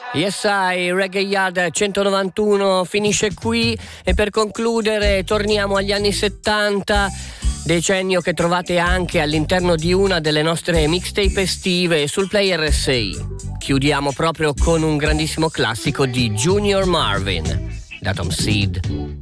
Yes, I, Reggae Yard 191 finisce qui e per concludere torniamo agli anni 70, decennio che trovate anche all'interno di una delle nostre mixtape estive sul Player SA. Chiudiamo proprio con un grandissimo classico di Junior Marvin, da Tom Seed.